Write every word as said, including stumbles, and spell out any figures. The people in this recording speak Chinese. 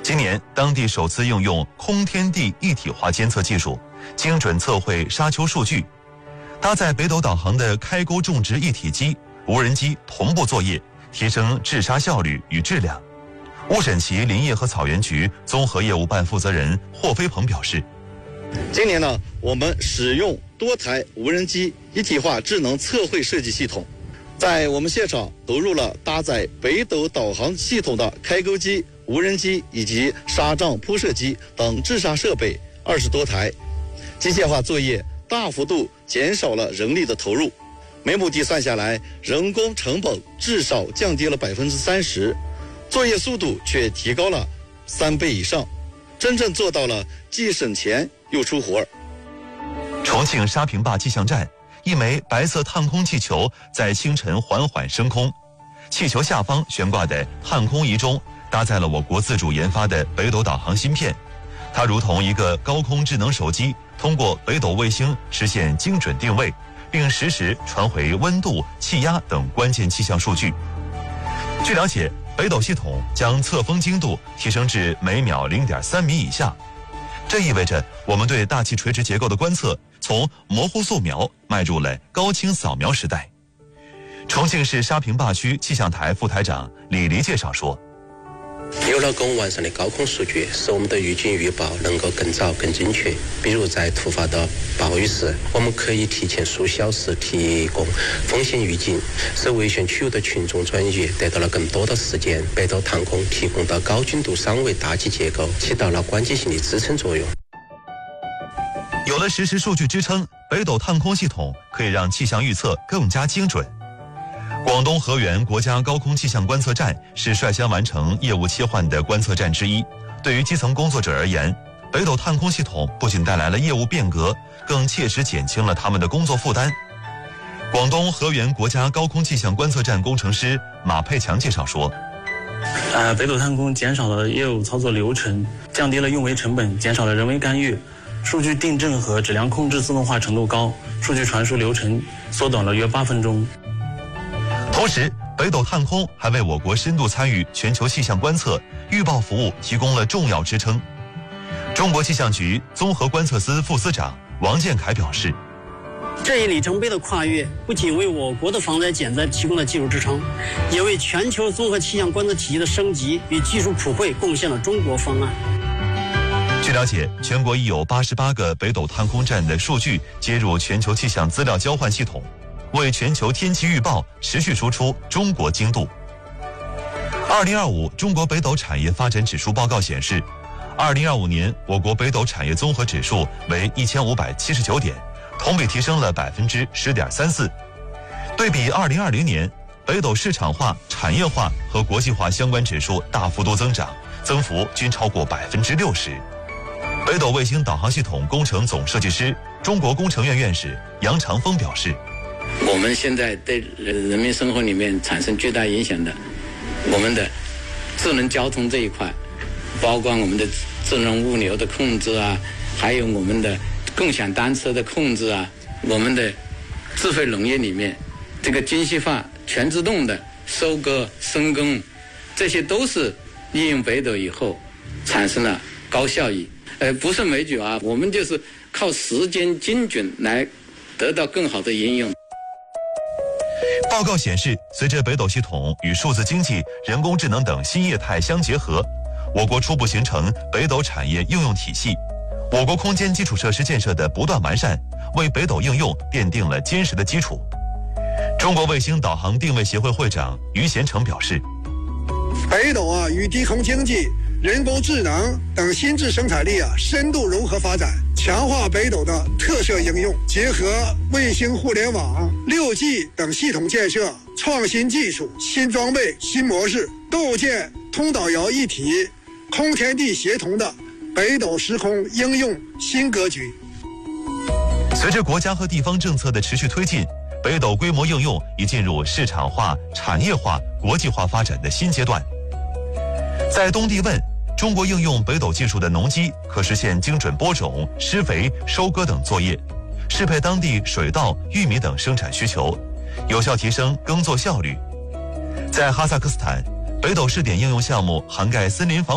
今年，当地首次应用空天地一体化监测技术，精准测绘沙丘数据。搭载北斗导航的开沟种植一体机、无人机同步作业，提升治沙效率与质量。乌审旗林业和草原局综合业务办负责人霍飞鹏表示， 今年呢，我们使用多台无人机一体化智能测绘设计系统，在我们现场投入了搭载北斗导航系统的开沟机、无人机以及沙障铺设机等治沙设备二十多台，机械化作业大幅度减少了人力的投入，每亩地算下来，人工成本至少降低了百分之三十，作业速度却提高了三倍以上，真正做到了既省钱又出活。 重庆沙坪坝气象站，一枚白色探空气球在清晨缓缓升空，气球下方悬挂的探空仪中搭载了我国自主研发的北斗导航芯片，它如同一个高空智能手机，通过北斗卫星实现精准定位，并实时传回温度、气压等关键气象数据。据了解，北斗系统将测风精度提升至每秒 零点三米以下，这意味着我们对大气垂直结构的观测从模糊素描迈入了高清扫描时代。重庆市沙坪坝区气象台副台长李黎介绍说， 有了更完善的高空数据，使我们的预警预报能够更早、更精确。比如在突发的暴雨时，我们可以提前数小时提供风险预警，使危险区域的群众转移得到了更多的时间。北斗探空提供的高精度三维大气结构起到了关键性的支撑作用。 有了实时数据支撑，北斗探空系统可以让气象预测更加精准。广东河源国家高空气象观测站是率先完成业务切换的观测站之一。对于基层工作者而言，北斗探空系统不仅带来了业务变革，更切实减轻了他们的工作负担。广东河源国家高空气象观测站工程师马佩强介绍说， 呃，北斗探空减少了业务操作流程，降低了运维成本，减少了人为干预，数据订正和质量控制自动化程度高，数据传输流程缩短了约八分钟。 同时，北斗探空还为我国深度参与全球气象观测、预报服务提供了重要支撑。中国气象局综合观测司副司长王建凯表示， 这一里程碑的跨越，不仅为我国的防灾减灾提供了技术支撑，也为全球综合气象观测体系的升级与技术普惠贡献了中国方案。 据了解，全国已有八十八个北斗探空站的数据接入全球气象资料交换系统，为全球天气预报持续输出中国精度。二零二五中国北斗产业发展指数报告显示，二零二五年我国北斗产业综合指数为一千五百七十九点，同比提升了百分之十点三四。对比二零二零年，北斗市场化、产业化和国际化相关指数大幅度增长，增幅均超过百分之六十。北斗卫星导航系统工程总设计师、中国工程院院士杨长峰表示， 我们现在对人民生活里面产生巨大影响的，我们的智能交通这一块，包括我们的智能物流的控制啊，还有我们的共享单车的控制啊，我们的智慧农业里面这个精细化、全自动的收割、深耕，这些都是应用北斗以后产生了高效益。呃，不胜枚举啊，我们就是靠时间精准来得到更好的应用。 报告显示，随着北斗系统与数字经济、人工智能等新业态相结合，我国初步形成北斗产业应用体系。我国空间基础设施建设的不断完善，为北斗应用奠定了坚实的基础。中国卫星导航定位协会会长于贤成表示， 北斗啊与低空经济、人工智能等新质生产力啊深度融合发展，强化北斗的特色应用，结合卫星互联网、六 G 等系统建设、创新技术、新装备、新模式，构建通导遥一体、空天地协同的北斗时空应用新格局。 随着国家和地方政策的持续推进，北斗规模应用已进入市场化、产业化、国际化发展的新阶段。在东帝汶，中国应用北斗技术的农机可实现精准播种、施肥、收割等作业，适配当地水稻、玉米等生产需求，有效提升耕作效率。在哈萨克斯坦，北斗试点应用项目涵盖森林防